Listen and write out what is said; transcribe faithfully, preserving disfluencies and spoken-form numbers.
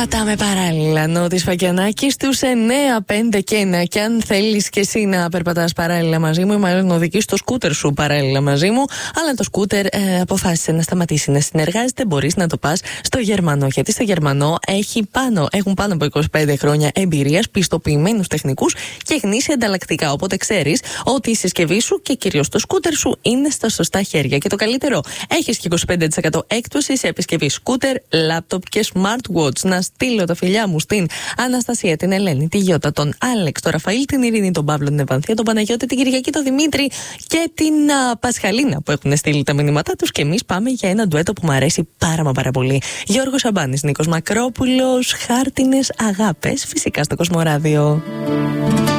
Περπατάμε παράλληλα. Νότης Φακιανάκη στους εννέα, πέντε και ένα. Και αν θέλεις και εσύ να περπατάς παράλληλα μαζί μου, ή μάλλον να οδηγείς το σκούτερ σου παράλληλα μαζί μου, αλλά το σκούτερ ε, αποφάσισε να σταματήσει να συνεργάζεται, μπορείς να το πας στο Γερμανό. Γιατί στο Γερμανό έχει πάνω, έχουν πάνω από είκοσι πέντε χρόνια εμπειρίας, πιστοποιημένους τεχνικούς και γνήσια ανταλλακτικά. Οπότε ξέρεις ότι η συσκευή σου και κυρίως το σκούτερ σου είναι στα σωστά χέρια. Και το καλύτερο, έχεις και είκοσι πέντε τοις εκατό έκπτωση σε επισκευή σκούτερ, λάπτοπ και smartwatch. Να στείλω τα φιλιά μου στην Αναστασία, την Ελένη, τη Γιώτα, τον Άλεξ, τον Ραφαήλ, την Ειρήνη, τον Παύλο, την Ευανθία, τον Παναγιώτη, την Κυριακή, τον Δημήτρη και την α, Πασχαλίνα που έχουν στείλει τα μηνύματά τους. Και εμείς πάμε για ένα ντουέτο που μου αρέσει πάρα μα πάρα πολύ. Γιώργος Σαμπάνης, Νίκος Μακρόπουλος, Χάρτινες Αγάπες, φυσικά στο Κοσμοράδιο.